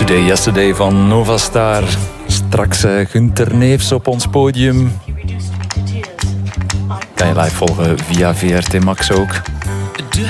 Today Yesterday van Novastar. Straks Gunther Neefs op ons podium. Kan je live volgen via VRT Max ook.